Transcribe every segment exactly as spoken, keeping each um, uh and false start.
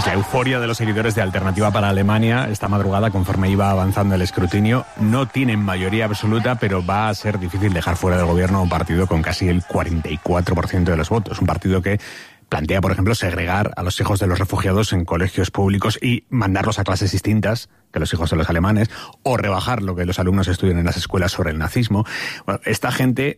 Es la euforia de los seguidores de Alternativa para Alemania. Esta madrugada, conforme iba avanzando el escrutinio, no tienen mayoría absoluta, pero va a ser difícil dejar fuera del gobierno a un partido con casi el cuarenta y cuatro por ciento de los votos. Un partido que plantea, por ejemplo, segregar a los hijos de los refugiados en colegios públicos y mandarlos a clases distintas que los hijos de los alemanes, o rebajar lo que los alumnos estudian en las escuelas sobre el nazismo. Bueno, esta gente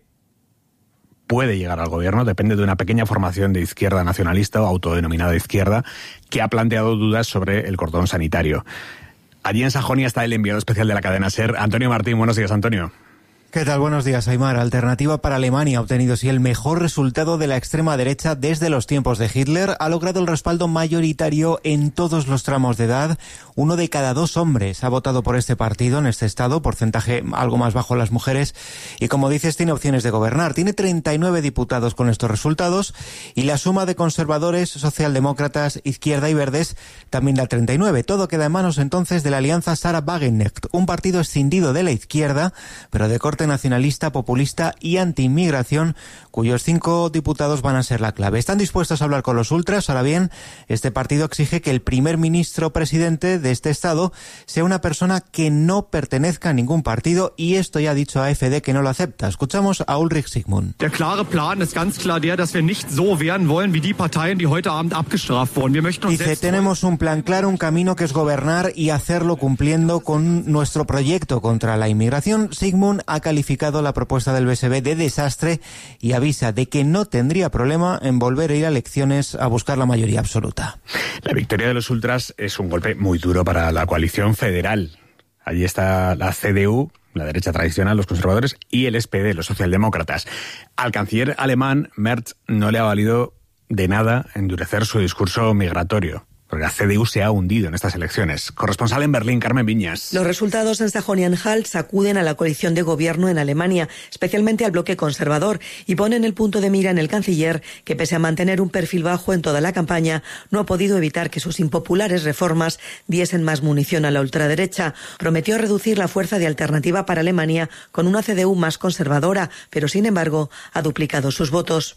puede llegar al gobierno, depende de una pequeña formación de izquierda nacionalista o autodenominada izquierda, que ha planteado dudas sobre el cordón sanitario. Allí en Sajonia está el enviado especial de la cadena SER, Antonio Martín. Buenos días, Antonio. ¿Qué tal? Buenos días, Aimar. Alternativa para Alemania ha obtenido sí el mejor resultado de la extrema derecha desde los tiempos de Hitler. Ha logrado el respaldo mayoritario en todos los tramos de edad. Uno de cada dos hombres ha votado por este partido en este estado, porcentaje algo más bajo las mujeres. Y como dices, tiene opciones de gobernar. Tiene treinta y nueve diputados con estos resultados y la suma de conservadores, socialdemócratas, izquierda y verdes también da treinta y nueve. Todo queda en manos entonces de la alianza Sarah Wagenknecht, un partido escindido de la izquierda, pero de corte nacionalista, populista y anti-inmigración, cuyos cinco diputados van a ser la clave. Están dispuestos a hablar con los ultras. Ahora bien, este partido exige que el primer ministro presidente de este estado sea una persona que no pertenezca a ningún partido, y esto ya ha dicho a AfD que no lo acepta. Escuchamos a Ulrich Sigmund. Der klare Plan ist ganz klar der, dass wir nicht so werden wollen wie die Parteien, die heute Abend abgestraft wurden. Wir möchten uns Dice, tenemos un plan claro, un camino que es gobernar y hacerlo cumpliendo con nuestro proyecto contra la inmigración. Sigmund ha calificado la propuesta del B S B de desastre y avisa de que no tendría problema en volver a ir a elecciones a buscar la mayoría absoluta. La victoria de los ultras es un golpe muy duro para la coalición federal. Allí está la C D U, la derecha tradicional, los conservadores, y el S P D, los socialdemócratas. Al canciller alemán, Merz, no le ha valido de nada endurecer su discurso migratorio, porque la C D U se ha hundido en estas elecciones. Corresponsal en Berlín, Carmen Viñas. Los resultados en Sajonia-Anhalt sacuden a la coalición de gobierno en Alemania, especialmente al bloque conservador, y ponen el punto de mira en el canciller, que pese a mantener un perfil bajo en toda la campaña, no ha podido evitar que sus impopulares reformas diesen más munición a la ultraderecha. Prometió reducir la fuerza de Alternativa para Alemania con una C D U más conservadora, pero sin embargo ha duplicado sus votos.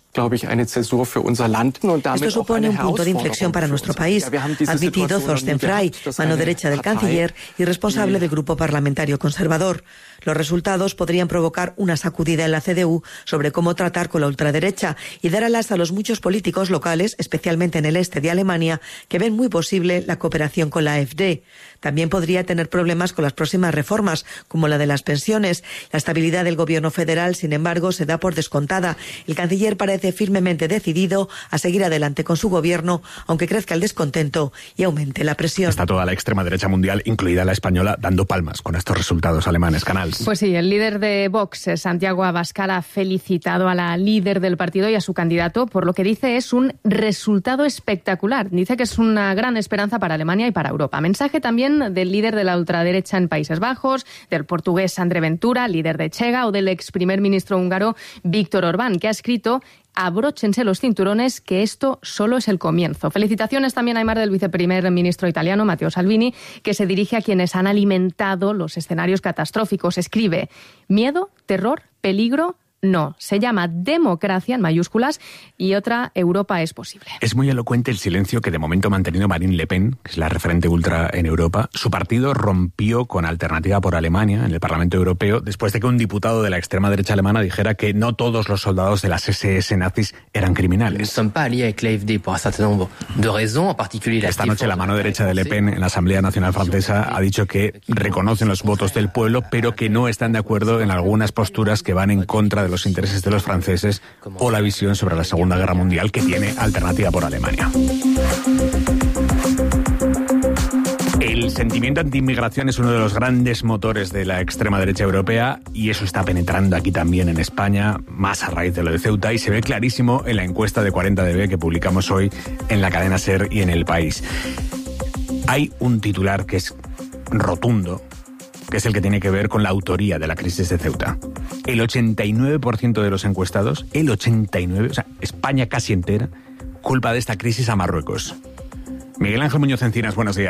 Esto supone un punto de inflexión para nuestro país, ha admitido Thorsten Frey, mano derecha del canciller y responsable del grupo parlamentario conservador. Los resultados podrían provocar una sacudida en la C D U sobre cómo tratar con la ultraderecha y dar alas a los muchos políticos locales, especialmente en el este de Alemania, que ven muy posible la cooperación con la AfD. También podría tener problemas con las próximas reformas, como la de las pensiones. La estabilidad del gobierno federal, sin embargo, se da por descontada. El canciller parece firmemente decidido a seguir adelante con su gobierno, aunque crezca el descontento y aumente la presión. Está toda la extrema derecha mundial, incluida la española, dando palmas con estos resultados alemanes. Canals. Pues sí, el líder de Vox, Santiago Abascal, ha felicitado a la líder del partido y a su candidato por lo que dice es un resultado espectacular. Dice que es una gran esperanza para Alemania y para Europa. Mensaje también del líder de la ultraderecha en Países Bajos, del portugués André Ventura, líder de Chega, o del ex primer ministro húngaro Viktor Orbán, que ha escrito: abróchense los cinturones, que esto solo es el comienzo. Felicitaciones también a Aimar del viceprimer ministro italiano, Matteo Salvini, que se dirige a quienes han alimentado los escenarios catastróficos. Escribe: miedo, terror, peligro. No, se llama democracia en mayúsculas y otra Europa es posible. Es muy elocuente el silencio que de momento ha mantenido Marine Le Pen, que es la referente ultra en Europa. Su partido rompió con Alternativa por Alemania en el Parlamento Europeo después de que un diputado de la extrema derecha alemana dijera que no todos los soldados de las S S nazis eran criminales. Esta noche la mano derecha de Le Pen en la Asamblea Nacional Francesa ha dicho que reconocen los votos del pueblo, pero que no están de acuerdo en algunas posturas que van en contra de los intereses de los franceses o la visión sobre la Segunda Guerra Mundial que tiene Alternativa por Alemania. El sentimiento antiinmigración es uno de los grandes motores de la extrema derecha europea y eso está penetrando aquí también en España, más a raíz de lo de Ceuta, y se ve clarísimo en la encuesta de cuarenta D B que publicamos hoy en la cadena SER y en El País. Hay un titular que es rotundo, que es el que tiene que ver con la autoría de la crisis de Ceuta. El ochenta y nueve por ciento de los encuestados, el ochenta y nueve por ciento, o sea, España casi entera, culpa de esta crisis a Marruecos. Miguel Ángel Muñoz Encinas, buenos días.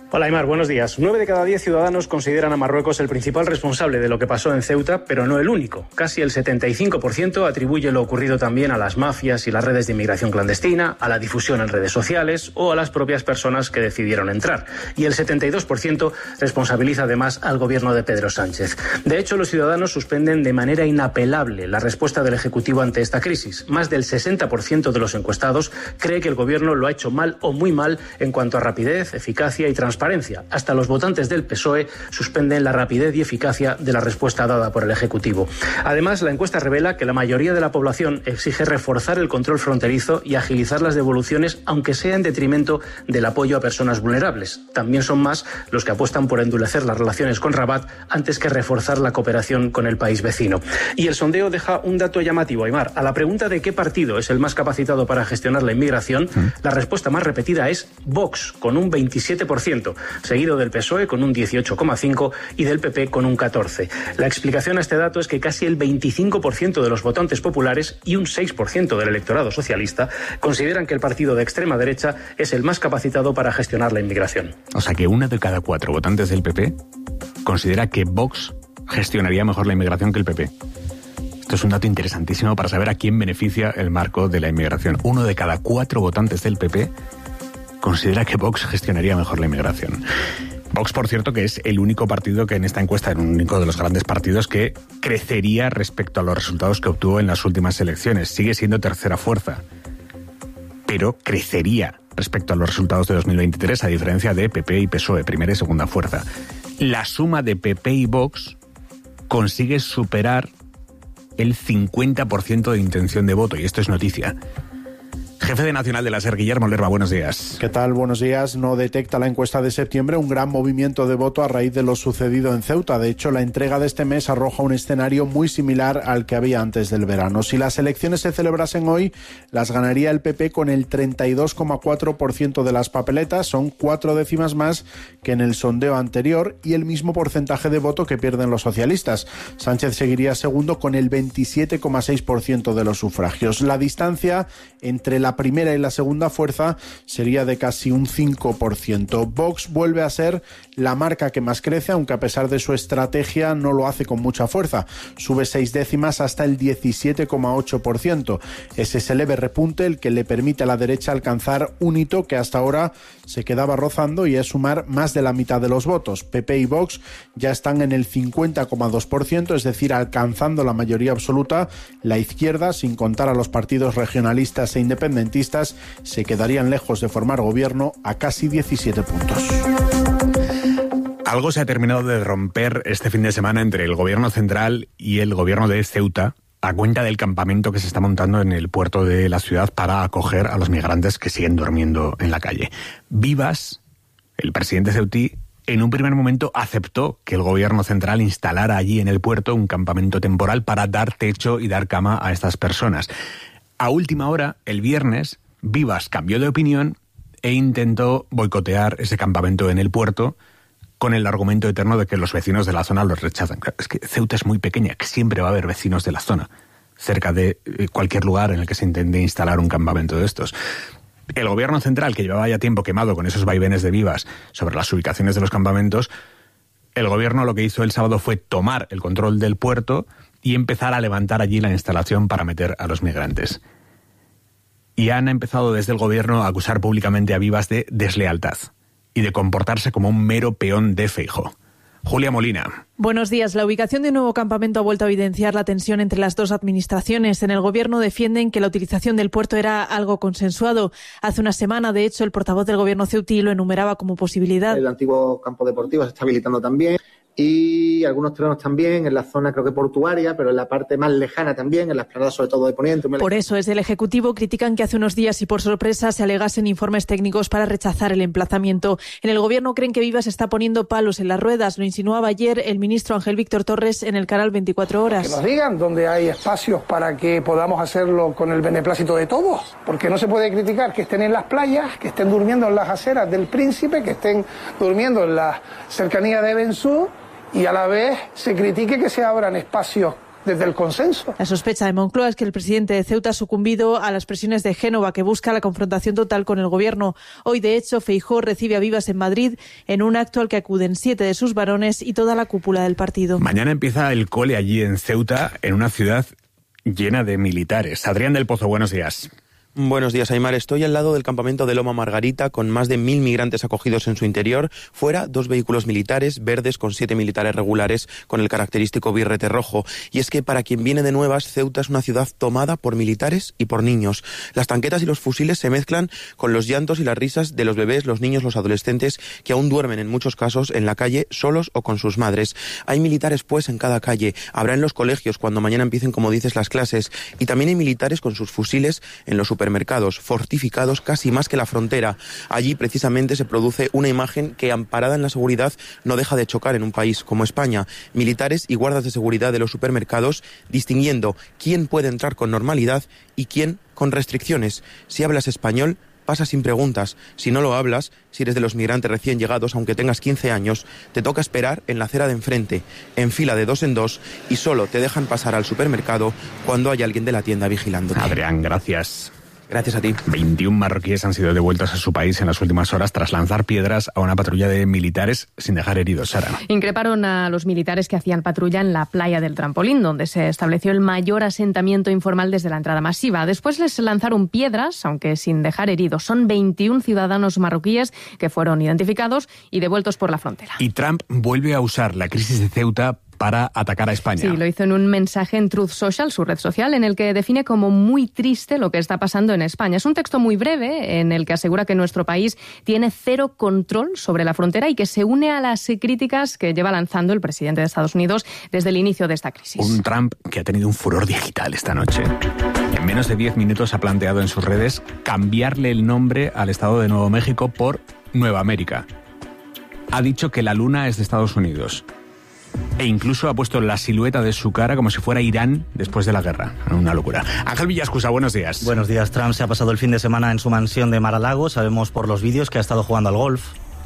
Hola Aymar, buenos días. Nueve de cada diez ciudadanos consideran a Marruecos el principal responsable de lo que pasó en Ceuta, pero no el único. Casi el setenta y cinco por ciento atribuye lo ocurrido también a las mafias y las redes de inmigración clandestina, a la difusión en redes sociales o a las propias personas que decidieron entrar. Y el setenta y dos por ciento responsabiliza además al gobierno de Pedro Sánchez. De hecho, los ciudadanos suspenden de manera inapelable la respuesta del Ejecutivo ante esta crisis. Más del sesenta por ciento de los encuestados cree que el gobierno lo ha hecho mal o muy mal en cuanto a rapidez, eficacia y transparencia. Hasta los votantes del P S O E suspenden la rapidez y eficacia de la respuesta dada por el Ejecutivo. Además, la encuesta revela que la mayoría de la población exige reforzar el control fronterizo y agilizar las devoluciones, aunque sea en detrimento del apoyo a personas vulnerables. También son más los que apuestan por endurecer las relaciones con Rabat antes que reforzar la cooperación con el país vecino. Y el sondeo deja un dato llamativo, Aymar. A la pregunta de qué partido es el más capacitado para gestionar la inmigración, la respuesta más repetida es Vox, con un veintisiete por ciento. Seguido del P S O E con un dieciocho coma cinco por ciento y del P P con un catorce por ciento. La explicación a este dato es que casi el veinticinco por ciento de los votantes populares y un seis por ciento del electorado socialista consideran que el partido de extrema derecha es el más capacitado para gestionar la inmigración. O sea que una de cada cuatro votantes del P P considera que Vox gestionaría mejor la inmigración que el P P. Esto es un dato interesantísimo para saber a quién beneficia el marco de la inmigración. Uno de cada cuatro votantes del P P considera que Vox gestionaría mejor la inmigración. Vox, por cierto, que es el único partido que en esta encuesta, el único de los grandes partidos que crecería respecto a los resultados que obtuvo en las últimas elecciones. Sigue siendo tercera fuerza, pero crecería respecto a los resultados de dos mil veintitrés, a diferencia de P P y P S O E, primera y segunda fuerza. La suma de P P y Vox consigue superar el cincuenta por ciento de intención de voto, y esto es noticia. Jefe de Nacional de la SER, Guillermo Lerma, buenos días. ¿Qué tal? Buenos días. No detecta la encuesta de septiembre un gran movimiento de voto a raíz de lo sucedido en Ceuta. De hecho, la entrega de este mes arroja un escenario muy similar al que había antes del verano. Si las elecciones se celebrasen hoy, las ganaría el P P con el treinta y dos coma cuatro por ciento de las papeletas. Son cuatro décimas más que en el sondeo anterior y el mismo porcentaje de voto que pierden los socialistas. Sánchez seguiría segundo con el veintisiete coma seis por ciento de los sufragios. La distancia entre la primera y la segunda fuerza sería de casi un cinco por ciento. Vox vuelve a ser la marca que más crece, aunque a pesar de su estrategia no lo hace con mucha fuerza. Sube seis décimas hasta el diecisiete coma ocho por ciento. Es ese leve repunte el que le permite a la derecha alcanzar un hito que hasta ahora se quedaba rozando, y es sumar más de la mitad de los votos. P P y Vox ya están en el cincuenta coma dos por ciento, es decir, alcanzando la mayoría absoluta. La izquierda, sin contar a los partidos regionalistas e independentistas, se quedarían lejos de formar gobierno a casi diecisiete puntos. Algo se ha terminado de romper este fin de semana entre el gobierno central y el gobierno de Ceuta, a cuenta del campamento que se está montando en el puerto de la ciudad para acoger a los migrantes que siguen durmiendo en la calle. Vivas, el presidente ceutí, en un primer momento aceptó que el gobierno central instalara allí en el puerto un campamento temporal para dar techo y dar cama a estas personas. A última hora, el viernes, Vivas cambió de opinión e intentó boicotear ese campamento en el puerto con el argumento eterno de que los vecinos de la zona los rechazan. Es que Ceuta es muy pequeña, que siempre va a haber vecinos de la zona, cerca de cualquier lugar en el que se intente instalar un campamento de estos. El gobierno central, que llevaba ya tiempo quemado con esos vaivenes de Vivas sobre las ubicaciones de los campamentos, el gobierno lo que hizo el sábado fue tomar el control del puerto y empezar a levantar allí la instalación para meter a los migrantes. Y han empezado desde el gobierno a acusar públicamente a Vivas de deslealtad y de comportarse como un mero peón de Feijóo. Julia Molina. Buenos días. La ubicación de un nuevo campamento ha vuelto a evidenciar la tensión entre las dos administraciones. En el gobierno defienden que la utilización del puerto era algo consensuado. Hace una semana, de hecho, el portavoz del gobierno ceutí lo enumeraba como posibilidad. El antiguo campo deportivo se está habilitando también, y algunos terrenos también en la zona, creo que portuaria, pero en la parte más lejana también, en las planadas sobre todo de Poniente. Por eso, desde el Ejecutivo critican que hace unos días y por sorpresa se alegasen informes técnicos para rechazar el emplazamiento. En el gobierno creen que Vivas está poniendo palos en las ruedas. Lo insinuaba ayer el ministro Ángel Víctor Torres en el canal veinticuatro horas. Que nos digan dónde hay espacios para que podamos hacerlo con el beneplácito de todos, porque no se puede criticar que estén en las playas, que estén durmiendo en las aceras del Príncipe, que estén durmiendo en la cercanía de Bensú, y a la vez se critique que se abran espacios desde el consenso. La sospecha de Moncloa es que el presidente de Ceuta ha sucumbido a las presiones de Génova, que busca la confrontación total con el gobierno. Hoy, de hecho, Feijóo recibe a Vivas en Madrid en un acto al que acuden siete de sus varones y toda la cúpula del partido. Mañana empieza el cole allí en Ceuta, en una ciudad llena de militares. Adrián del Pozo, buenos días. Buenos días, Aymar. Estoy al lado del campamento de Loma Margarita, con más de mil migrantes acogidos en su interior. Fuera, dos vehículos militares verdes con siete militares regulares con el característico birrete rojo. Y es que para quien viene de nuevas, Ceuta es una ciudad tomada por militares y por niños. Las tanquetas y los fusiles se mezclan con los llantos y las risas de los bebés, los niños, los adolescentes, que aún duermen en muchos casos en la calle solos o con sus madres. Hay militares, pues, en cada calle. Habrá en los colegios cuando mañana empiecen, como dices, las clases. Y también hay militares con sus fusiles en los supermercados. Supermercados fortificados casi más que la frontera. Allí precisamente se produce una imagen que, amparada en la seguridad, no deja de chocar en un país como España. Militares y guardas de seguridad de los supermercados distinguiendo quién puede entrar con normalidad y quién con restricciones. Si hablas español, pasa sin preguntas. Si no lo hablas, si eres de los migrantes recién llegados, aunque tengas quince años, te toca esperar en la acera de enfrente, en fila de dos en dos, y solo te dejan pasar al supermercado cuando hay alguien de la tienda vigilándote. Adrián, gracias. Gracias a ti. veintiún marroquíes han sido devueltos a su país en las últimas horas tras lanzar piedras a una patrulla de militares sin dejar heridos. Sara. Increparon a los militares que hacían patrulla en la playa del Trampolín, donde se estableció el mayor asentamiento informal desde la entrada masiva. Después les lanzaron piedras, aunque sin dejar heridos. Son veintiún ciudadanos marroquíes que fueron identificados y devueltos por la frontera. Y Trump vuelve a usar la crisis de Ceuta para atacar a España. Sí, lo hizo en un mensaje en Truth Social, su red social, en el que define como muy triste lo que está pasando en España. Es un texto muy breve en el que asegura que nuestro país tiene cero control sobre la frontera y que se une a las críticas que lleva lanzando el presidente de Estados Unidos desde el inicio de esta crisis. Un Trump que ha tenido un furor digital esta noche. En menos de diez minutos ha planteado en sus redes cambiarle el nombre al estado de Nuevo México por Nueva América. Ha dicho que la luna es de Estados Unidos. E incluso ha puesto la silueta de su cara como si fuera Irán después de la guerra. Una locura. Ángel Villascusa, buenos días. Buenos días. Trump se ha pasado el fin de semana en su mansión de Mar-a-Lago. Sabemos por los vídeos que ha estado jugando al golf.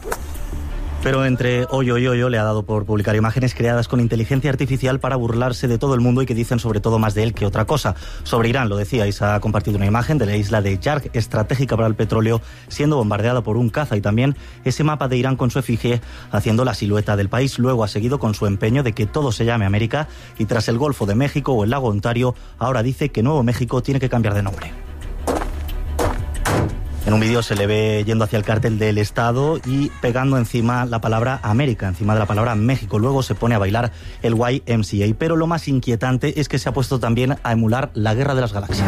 Pero entre hoyo y hoyo le ha dado por publicar imágenes creadas con inteligencia artificial para burlarse de todo el mundo y que dicen sobre todo más de él que otra cosa. Sobre Irán, lo decíais, ha compartido una imagen de la isla de Yarg, estratégica para el petróleo, siendo bombardeada por un caza, y también ese mapa de Irán con su efigie haciendo la silueta del país. Luego ha seguido con su empeño de que todo se llame América, y tras el Golfo de México o el lago Ontario, ahora dice que Nuevo México tiene que cambiar de nombre. En un vídeo se le ve yendo hacia el cartel del Estado y pegando encima la palabra América, encima de la palabra México. Luego se pone a bailar el Y M C A. Pero lo más inquietante es que se ha puesto también a emular la Guerra de las Galaxias.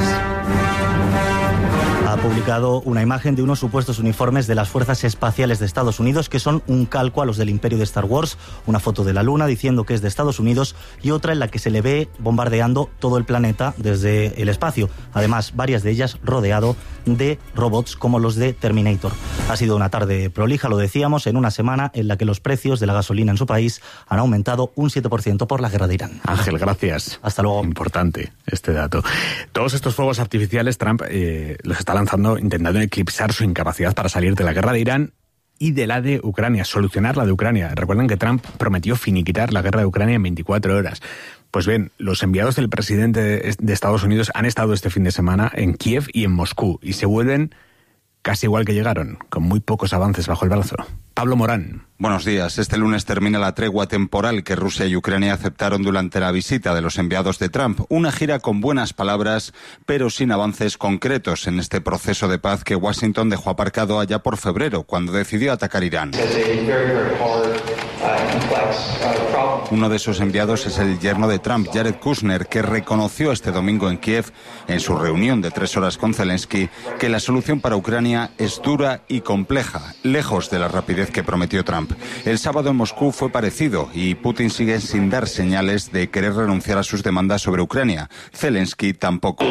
Ha publicado una imagen de unos supuestos uniformes de las Fuerzas Espaciales de Estados Unidos que son un calco a los del Imperio de Star Wars, una foto de la Luna diciendo que es de Estados Unidos y otra en la que se le ve bombardeando todo el planeta desde el espacio. Además, varias de ellas rodeado de robots como los de Terminator. Ha sido una tarde prolija, lo decíamos, en una semana en la que los precios de la gasolina en su país han aumentado un siete por ciento por la guerra de Irán. Ángel, gracias. Hasta luego. Importante este dato. Todos estos fuegos artificiales Trump eh, los está lanzando intentando eclipsar su incapacidad para salir de la guerra de Irán y de la de Ucrania, solucionar la de Ucrania. Recuerden que Trump prometió finiquitar la guerra de Ucrania en veinticuatro horas. Pues bien, los enviados del presidente de Estados Unidos han estado este fin de semana en Kiev y en Moscú y se vuelven casi igual que llegaron, con muy pocos avances bajo el brazo. Pablo Morán. Buenos días. Este lunes termina la tregua temporal que Rusia y Ucrania aceptaron durante la visita de los enviados de Trump. Una gira con buenas palabras, pero sin avances concretos en este proceso de paz que Washington dejó aparcado allá por febrero, cuando decidió atacar Irán. Uno de esos enviados es el yerno de Trump, Jared Kushner, que reconoció este domingo en Kiev, en su reunión de tres horas con Zelensky, que la solución para Ucrania es dura y compleja, lejos de la rapidez que prometió Trump. El sábado en Moscú fue parecido y Putin sigue sin dar señales de querer renunciar a sus demandas sobre Ucrania. Zelensky tampoco.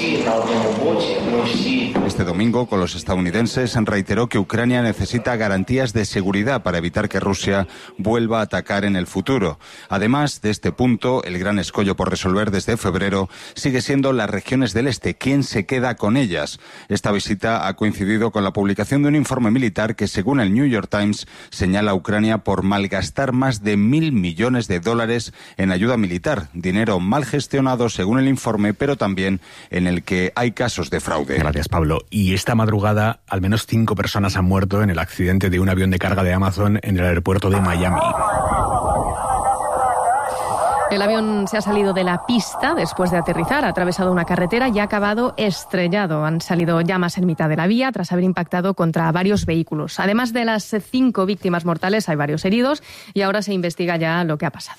Este domingo, con los estadounidenses, reiteró que Ucrania necesita garantías de seguridad para evitar que Rusia vuelva a atacar en el futuro. Además de este punto, el gran escollo por resolver desde febrero sigue siendo las regiones del este. ¿Quién se queda con ellas? Esta visita ha coincidido con la publicación de un informe militar que, según el New York Times, señala a Ucrania por malgastar más de mil millones de dólares en ayuda militar. Dinero mal gestionado, según el informe, pero también en el que hay casos de fraude. Gracias, Pablo. Y esta madrugada, al menos cinco personas han muerto en el accidente de un avión de carga de Amazon en el aeropuerto de Miami. El avión se ha salido de la pista después de aterrizar, ha atravesado una carretera y ha acabado estrellado. Han salido llamas en mitad de la vía tras haber impactado contra varios vehículos. Además de las cinco víctimas mortales, hay varios heridos y ahora se investiga ya lo que ha pasado.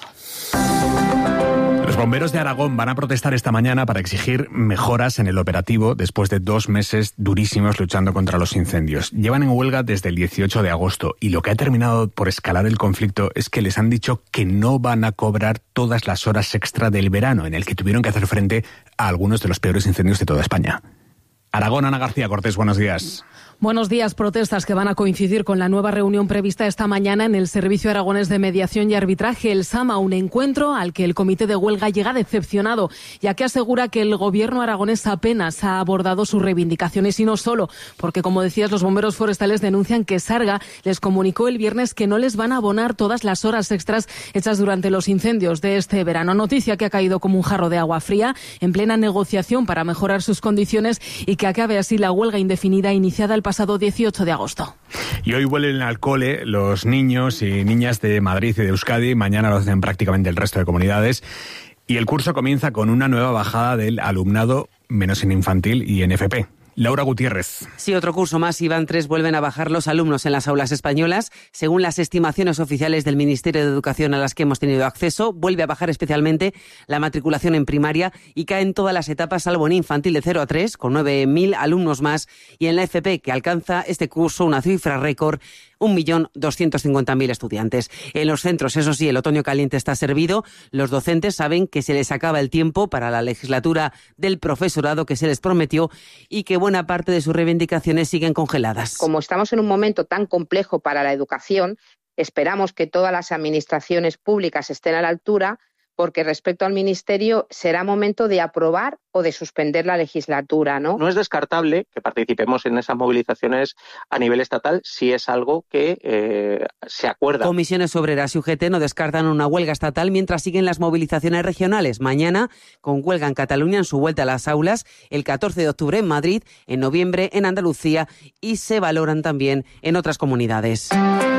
Los bomberos de Aragón van a protestar esta mañana para exigir mejoras en el operativo después de dos meses durísimos luchando contra los incendios. Llevan en huelga desde el dieciocho de agosto y lo que ha terminado por escalar el conflicto es que les han dicho que no van a cobrar todas las horas extra del verano en el que tuvieron que hacer frente a algunos de los peores incendios de toda España. Aragón, Ana García Cortés, buenos días. Buenos días. Protestas que van a coincidir con la nueva reunión prevista esta mañana en el Servicio Aragonés de Mediación y Arbitraje, el SAMA, un encuentro al que el comité de huelga llega decepcionado, ya que asegura que el gobierno aragonés apenas ha abordado sus reivindicaciones y no solo, porque, como decías, los bomberos forestales denuncian que Sarga les comunicó el viernes que no les van a abonar todas las horas extras hechas durante los incendios de este verano. Noticia que ha caído como un jarro de agua fría en plena negociación para mejorar sus condiciones y que acabe así la huelga indefinida iniciada el pasado dieciocho de agosto. Y hoy vuelven al cole los niños y niñas de Madrid y de Euskadi. Mañana lo hacen prácticamente el resto de comunidades. Y el curso comienza con una nueva bajada del alumnado, menos en infantil y en F P. Laura Gutiérrez. Sí, otro curso más. Iban tres, vuelven a bajar los alumnos en las aulas españolas. Según las estimaciones oficiales del Ministerio de Educación a las que hemos tenido acceso, vuelve a bajar especialmente la matriculación en primaria y cae en todas las etapas, salvo en infantil de cero a tres, con nueve mil alumnos más, y en la F P, que alcanza este curso una cifra récord, un millón doscientos cincuenta mil estudiantes. En los centros, eso sí, el otoño caliente está servido. Los docentes saben que se les acaba el tiempo para la legislatura del profesorado que se les prometió y que buena parte de sus reivindicaciones siguen congeladas. Como estamos en un momento tan complejo para la educación, esperamos que todas las administraciones públicas estén a la altura, porque respecto al Ministerio será momento de aprobar o de suspender la legislatura, ¿no? No es descartable que participemos en esas movilizaciones a nivel estatal si es algo que eh, se acuerda. Comisiones Obreras y U G T no descartan una huelga estatal mientras siguen las movilizaciones regionales. Mañana, con huelga en Cataluña en su vuelta a las aulas, el catorce de octubre en Madrid, en noviembre en Andalucía y se valoran también en otras comunidades.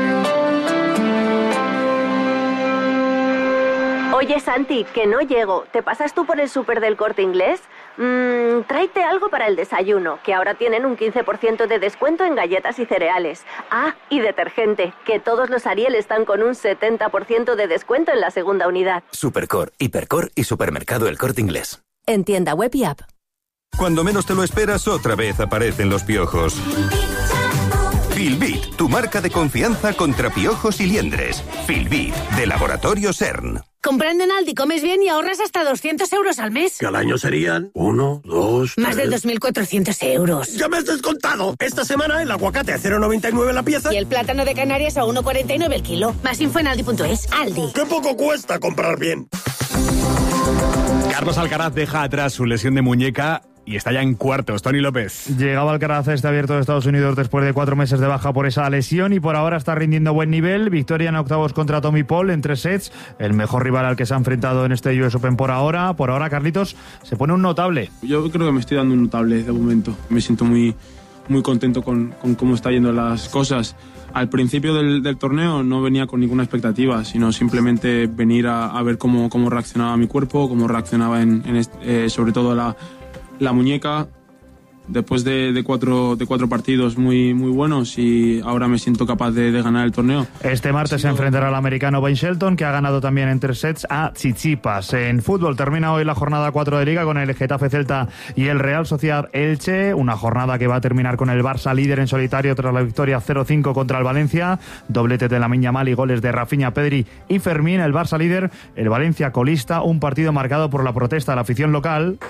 Oye, Santi, que no llego. ¿Te pasas tú por el súper del Corte Inglés? Mmm, tráete algo para el desayuno, que ahora tienen un quince por ciento de descuento en galletas y cereales. Ah, y detergente, que todos los Ariel están con un setenta por ciento de descuento en la segunda unidad. Supercor, Hipercor y Supermercado El Corte Inglés. En tienda web y app. Cuando menos te lo esperas, otra vez aparecen los piojos. Filbit, tu marca de confianza contra piojos y liendres. Filbit, de Laboratorio CERN. Comprando en Aldi comes bien y ahorras hasta doscientos euros al mes. Que al año serían uno, dos, Más tres... de dos mil cuatrocientos euros. ¡Ya me has descontado! Esta semana el aguacate a cero coma noventa y nueve la pieza. Y el plátano de Canarias a uno coma cuarenta y nueve el kilo. Más info en aldi punto es. Aldi. ¡Qué poco cuesta comprar bien! Carlos Alcaraz deja atrás su lesión de muñeca y está ya en cuartos. Tony López. Llegaba Alcaraz a este abierto de Estados Unidos después de cuatro meses de baja por esa lesión y por ahora está rindiendo buen nivel. Victoria en octavos contra Tommy Paul en tres sets, el mejor rival al que se ha enfrentado en este U S Open por ahora. Por ahora, Carlitos, se pone un notable. Yo creo que me estoy dando un notable de momento. Me siento muy, muy contento con, con cómo están yendo las cosas. Al principio del, del torneo no venía con ninguna expectativa, sino simplemente venir a, a ver cómo, cómo reaccionaba mi cuerpo, cómo reaccionaba en, en este, eh, sobre todo la La muñeca, después de, de, cuatro, de cuatro partidos muy, muy buenos, y ahora me siento capaz de, de ganar el torneo. Este martes se enfrentará al americano Ben Shelton, que ha ganado también en tres sets a Tsitsipas. En fútbol termina hoy la jornada cuatro de Liga con el Getafe Celta y el Real Sociedad Elche, una jornada que va a terminar con el Barça líder en solitario tras la victoria cero cinco contra el Valencia, doblete de Lamine Yamal y goles de Rafinha, Pedri y Fermín. El Barça líder, el Valencia colista, un partido marcado por la protesta de la afición local.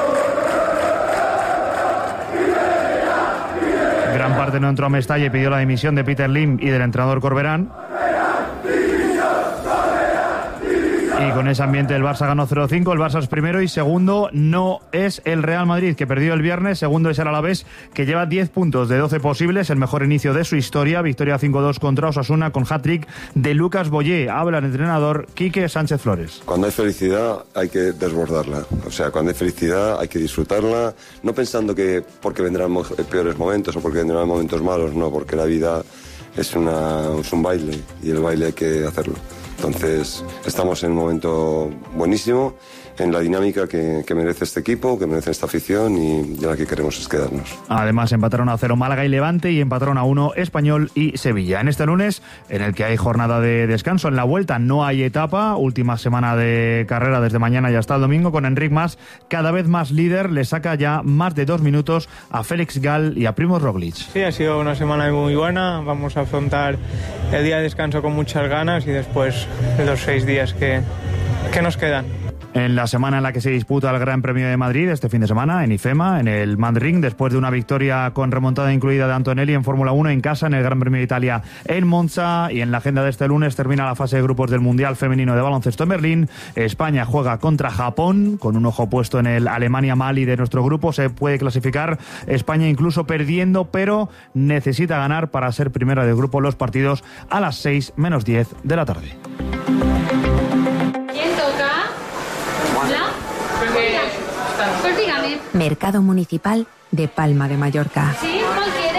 Gran parte no entró a Mestalla y pidió la dimisión de Peter Lim y del entrenador Corberán. Y con ese ambiente el Barça ganó cero cinco, el Barça es primero y segundo no es el Real Madrid, que perdió el viernes, segundo es el Alavés, que lleva diez puntos de doce posibles, el mejor inicio de su historia, victoria cinco dos contra Osasuna con hat-trick de Lucas Boyé. Habla el entrenador Quique Sánchez Flores. Cuando hay felicidad hay que desbordarla, o sea, cuando hay felicidad hay que disfrutarla, no pensando que porque vendrán mo- peores momentos o porque vendrán momentos malos, no, porque la vida es, una, es un baile y el baile hay que hacerlo. Entonces, estamos en un momento buenísimo, en la dinámica que, que merece este equipo, que merece esta afición y ya la que queremos es quedarnos. Además, empataron a cero Málaga y Levante y empataron a uno Español y Sevilla. En este lunes, en el que hay jornada de descanso, en la vuelta no hay etapa, última semana de carrera desde mañana y hasta el domingo, con Enric Mas cada vez más líder, le saca ya más de dos minutos a Félix Gal y a Primož Roglič. Sí, ha sido una semana muy buena, vamos a afrontar el día de descanso con muchas ganas y después los seis días que, que nos quedan. En la semana en la que se disputa el Gran Premio de Madrid, este fin de semana, en IFEMA, en el Manring, después de una victoria con remontada incluida de Antonelli en Fórmula uno en casa, en el Gran Premio de Italia en Monza, y en la agenda de este lunes termina la fase de grupos del Mundial Femenino de Baloncesto en Berlín. España juega contra Japón, con un ojo puesto en el Alemania-Mali de nuestro grupo. Se puede clasificar España incluso perdiendo, pero necesita ganar para ser primera del grupo. Los partidos a las seis menos diez de la tarde. ¿Quién toca? ¿Hola? Pues dígame. Mercado Municipal de Palma de Mallorca. ¿Sí? ¿Cuál quiere?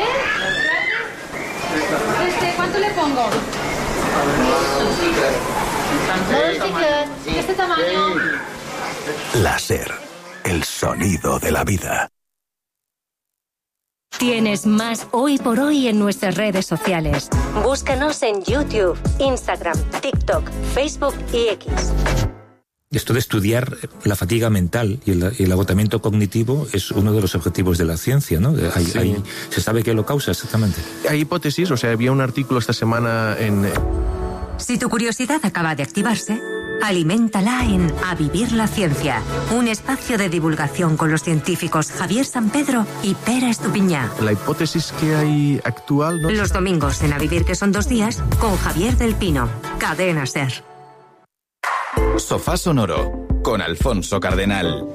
Este, ¿cuánto le pongo? ¿De este tamaño? Láser, el sonido de la vida. Tienes más Hoy por Hoy en nuestras redes sociales. Búscanos en YouTube, Instagram, TikTok, Facebook y X. Esto de estudiar la fatiga mental y el, y el agotamiento cognitivo es uno de los objetivos de la ciencia, ¿no? Hay, Sí. hay, ¿Se sabe qué lo causa exactamente? Hay hipótesis, o sea, había un artículo esta semana en... Si tu curiosidad acaba de activarse, aliméntala en A Vivir la Ciencia, un espacio de divulgación con los científicos Javier Sampedro y Pera Estupiñá. La hipótesis que hay actual... ¿no? Los domingos en A Vivir, que son dos días, con Javier del Pino, Cadena SER. Sofá Sonoro con Alfonso Cardenal.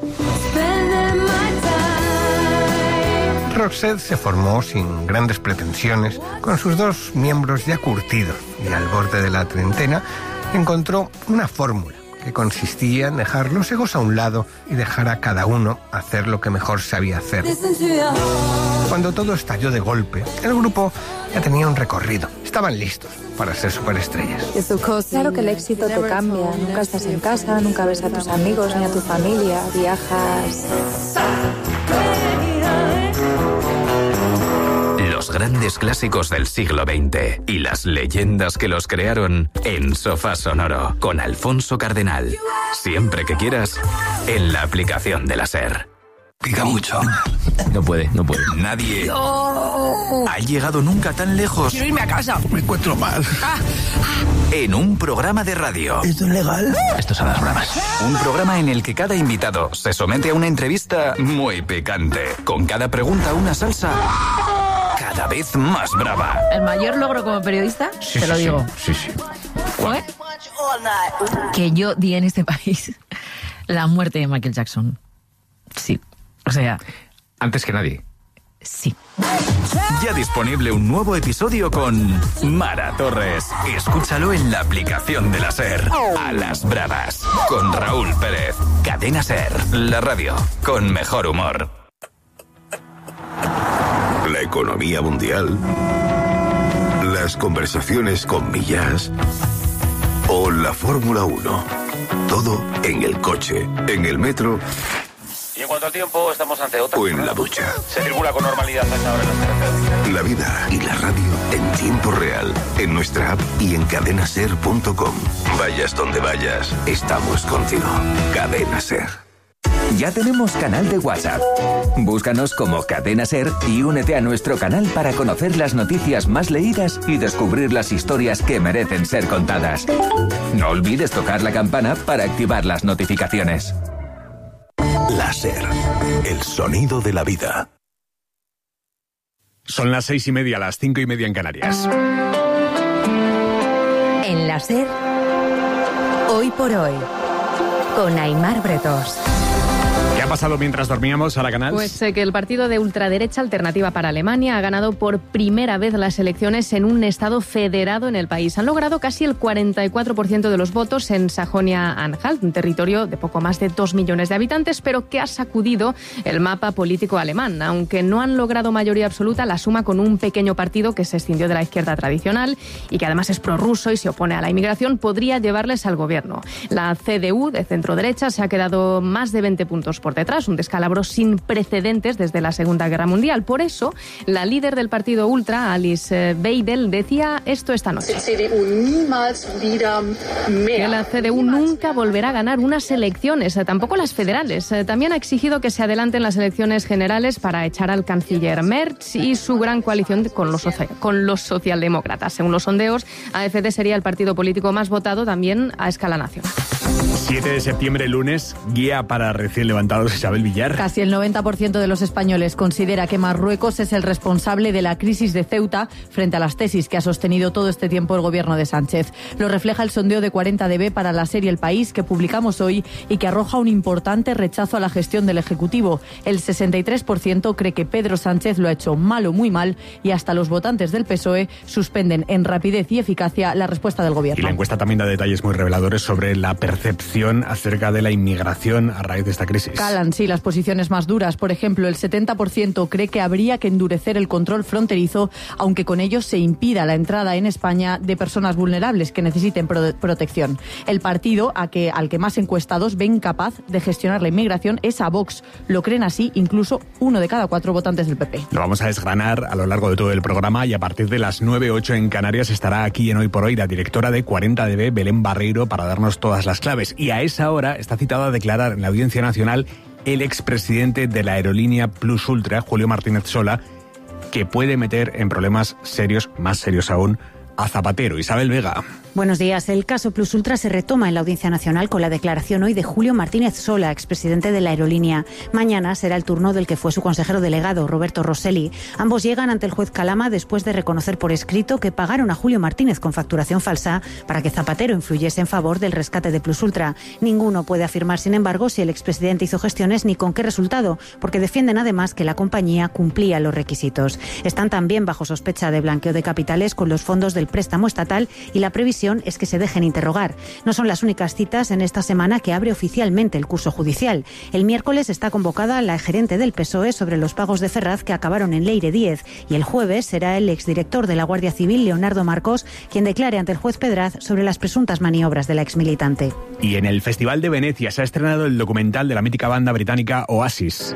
Roxette se formó sin grandes pretensiones, con sus dos miembros ya curtidos, y al borde de la treintena encontró una fórmula que consistía en dejar los egos a un lado y dejar a cada uno hacer lo que mejor sabía hacer. Cuando todo estalló de golpe, el grupo ya tenía un recorrido. Estaban listos para ser superestrellas. Claro que el éxito te cambia. Nunca estás en casa, nunca ves a tus amigos ni a tu familia. Viajas... Los grandes clásicos del siglo veinte y las leyendas que los crearon en Sofá Sonoro con Alfonso Cardenal. Siempre que quieras, en la aplicación de la SER. Pica mucho. No puede, no puede. Nadie ha llegado nunca tan lejos. Quiero irme a casa. Me encuentro mal. En un programa de radio. ¿Esto es legal? Estos son las bravas. Un programa en el que cada invitado se somete a una entrevista muy picante. Con cada pregunta una salsa cada vez más brava. El mayor logro como periodista, Sí, te sí, lo sí. digo, Sí, sí. fue que yo di en este país la muerte de Michael Jackson. Sí, o sea... Antes que nadie. Sí. Ya disponible un nuevo episodio con Mara Torres. Escúchalo en la aplicación de la SER. A las bravas. Con Raúl Pérez. Cadena SER. La radio con mejor humor. La economía mundial, las conversaciones con Millás o la Fórmula uno. Todo en el coche, en el metro Y en cuanto al tiempo, estamos ante otra. o en la ducha. Se circula con normalidad a esta hora en las carreteras. La vida y la radio en tiempo real, en nuestra app y en cadenaser punto com. Vayas donde vayas, estamos contigo. Cadena Ser. Ya tenemos canal de WhatsApp. Búscanos como Cadena Ser y únete a nuestro canal para conocer las noticias más leídas y descubrir las historias que merecen ser contadas. No olvides tocar la campana para activar las notificaciones. La Ser, el sonido de la vida. Son las seis y media, las cinco y media en Canarias. En la SER, Hoy por Hoy, con Aimar Bretos. ¿Qué ha pasado mientras dormíamos, Sara Canals? Pues eh, que el partido de ultraderecha Alternativa para Alemania ha ganado por primera vez las elecciones en un estado federado en el país. Han logrado casi el cuarenta y cuatro por ciento de los votos en Sajonia-Anhalt, un territorio de poco más de dos millones de habitantes, pero que ha sacudido el mapa político alemán. Aunque no han logrado mayoría absoluta, la suma con un pequeño partido que se escindió de la izquierda tradicional y que además es prorruso y se opone a la inmigración podría llevarles al gobierno. La C D U, de centro-derecha, se ha quedado más de veinte puntos por detrás, un descalabro sin precedentes desde la Segunda Guerra Mundial. Por eso, la líder del partido ultra, Alice Weidel, decía esto esta noche: que la C D U nunca volverá a ganar unas elecciones, tampoco las federales. También ha exigido que se adelanten las elecciones generales para echar al canciller Merz y su gran coalición con los, con los socialdemócratas. Según los sondeos, A F D sería el partido político más votado también a escala nacional. siete de septiembre, lunes, guía para recién levantados, Isabel Villar. Casi el noventa por ciento de los españoles considera que Marruecos es el responsable de la crisis de Ceuta frente a las tesis que ha sostenido todo este tiempo el gobierno de Sánchez. Lo refleja el sondeo de cuarenta D B para la serie El País que publicamos hoy y que arroja un importante rechazo a la gestión del Ejecutivo. El sesenta y tres por ciento cree que Pedro Sánchez lo ha hecho mal o muy mal y hasta los votantes del P S O E suspenden en rapidez y eficacia la respuesta del gobierno. Y la encuesta también da detalles muy reveladores sobre la percepción acerca de la inmigración a raíz de esta crisis. Calan, sí, las posiciones más duras. Por ejemplo, el setenta por ciento cree que habría que endurecer el control fronterizo, aunque con ello se impida la entrada en España de personas vulnerables que necesiten pro- protección. El partido a que, al que más encuestados ven capaz de gestionar la inmigración es a Vox. Lo creen así incluso uno de cada cuatro votantes del P P. Lo vamos a desgranar a lo largo de todo el programa y a partir de las nueve ocho en Canarias estará aquí en Hoy por Hoy la directora de cuarenta D B, Belén Barreiro, para darnos todas las claves. Y a esa hora está citado a declarar en la Audiencia Nacional el expresidente de la aerolínea Plus Ultra, Julio Martínez Sola, que puede meter en problemas serios, más serios aún, a Zapatero. Isabel Vega. Buenos días. El caso Plus Ultra se retoma en la Audiencia Nacional con la declaración hoy de Julio Martínez Sola, expresidente de la aerolínea. Mañana será el turno del que fue su consejero delegado, Roberto Rosselli. Ambos llegan ante el juez Calama después de reconocer por escrito que pagaron a Julio Martínez con facturación falsa para que Zapatero influyese en favor del rescate de Plus Ultra. Ninguno puede afirmar, sin embargo, si el expresidente hizo gestiones ni con qué resultado, porque defienden además que la compañía cumplía los requisitos. Están también bajo sospecha de blanqueo de capitales con los fondos del préstamo estatal y la previsión es que se dejen interrogar. No son las únicas citas en esta semana que abre oficialmente el curso judicial. El miércoles está convocada la gerente del P S O E sobre los pagos de Ferraz que acabaron en Leire diez y el jueves será el exdirector de la Guardia Civil, Leonardo Marcos, quien declare ante el juez Pedraz sobre las presuntas maniobras de la exmilitante. Y en el Festival de Venecia se ha estrenado el documental de la mítica banda británica Oasis.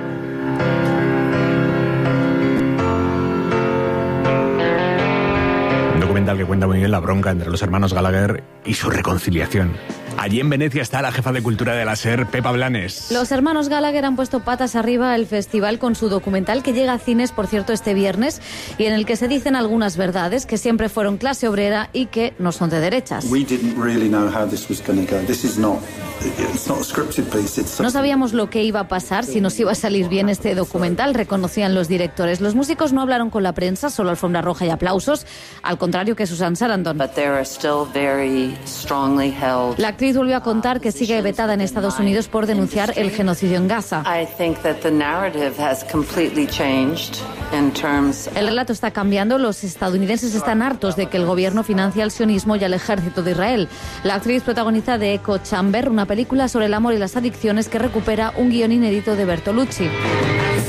Que cuenta muy bien la bronca entre los hermanos Gallagher y su reconciliación. Allí en Venecia está la jefa de cultura de la SER, Pepa Blanes. Los hermanos Gallagher han puesto patas arriba al festival con su documental que llega a cines, por cierto, este viernes y en el que se dicen algunas verdades, que siempre fueron clase obrera y que no son de derechas. No sabíamos lo que iba a pasar, si nos iba a salir bien este documental, reconocían los directores. Los músicos no hablaron con la prensa, solo alfombra roja y aplausos, al contrario que Susan Sarandon. La actriz volvió a contar que sigue vetada en Estados Unidos por denunciar el genocidio en Gaza. El relato está cambiando, los estadounidenses están hartos de que el gobierno financia al sionismo y al ejército de Israel. La actriz protagoniza de Echo Chamber, una película sobre el amor y las adicciones que recupera un guión inédito de Bertolucci.